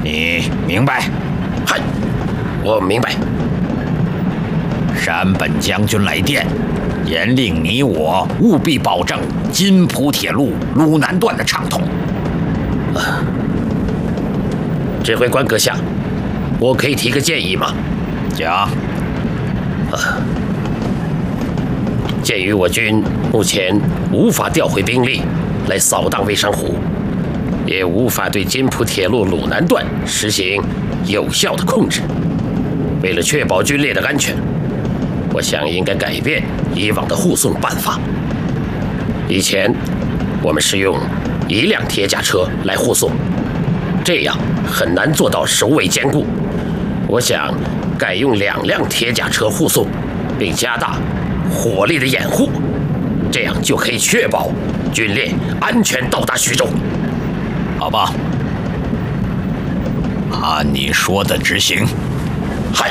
你明白？ 嗨，我明白。 山本将军来电，严令你我务必保证津浦铁路鲁南段的畅通。 指挥官阁下，我可以提个建议吗？ 讲。 鉴于我军目前无法调回兵力来扫荡蔚山湖，也无法对津浦铁路鲁南段实行有效的控制，为了确保军列的安全，我想应该改变以往的护送办法。以前我们是用1辆铁甲车来护送，这样很难做到首尾兼顾。我想改用2辆铁甲车护送，并加大火力的掩护，这样就可以确保军列安全到达徐州。 好吧，按你说的执行。